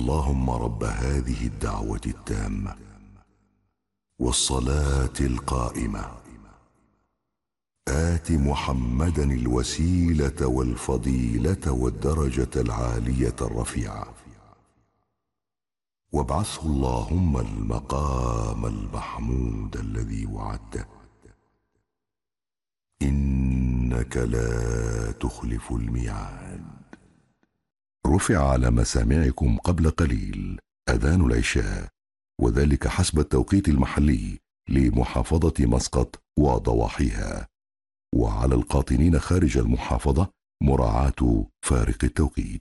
اللهم رب هذه الدعوة التامة والصلاة القائمة آت محمدا الوسيلة والفضيلة والدرجة العالية الرفيعة وابعثه اللهم المقام المحمود الذي وعدته إنك لا تخلف الميعاد. رفع على مسامعكم قبل قليل أذان العشاء، وذلك حسب التوقيت المحلي لمحافظة مسقط وضواحيها، وعلى القاطنين خارج المحافظة مراعاة فارق التوقيت.